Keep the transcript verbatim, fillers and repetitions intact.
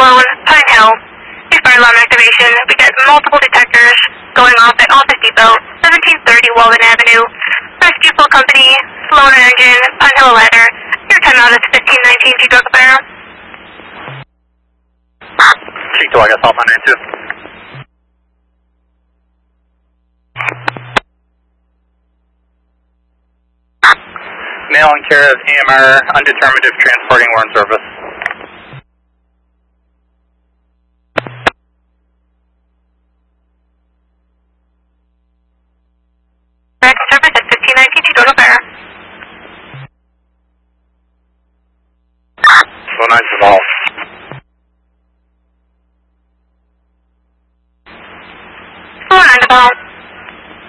Sloan, Pine Hill. New fire alarm activation. We got multiple detectors going off at Office Depot, seventeen thirty Walden Avenue. Rescue Full Company, Sloan Engine, Pine Hill Ladder. Your timeout is fifteen nineteen, G-Drug Affair. Chief two, I got Alpha nine two. Mail in care of A M R, undetermined if transporting or in service.